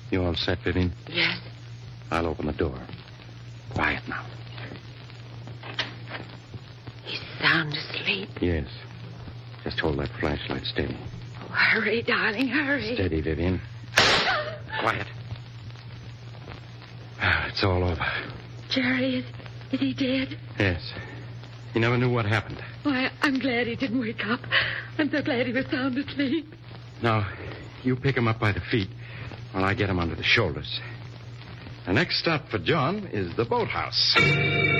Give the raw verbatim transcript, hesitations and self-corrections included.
You all set, Vivian? Yes. I'll open the door. Quiet now. He's sound asleep. Yes. Just hold that flashlight steady. Oh, hurry, darling, hurry. Steady, Vivian. Quiet. Ah, it's all over. Jerry, is, is he dead? Yes. He never knew what happened. Why, I'm glad he didn't wake up. I'm so glad he was sound asleep. Now, you pick him up by the feet while I get him under the shoulders. The next stop for John is the boathouse.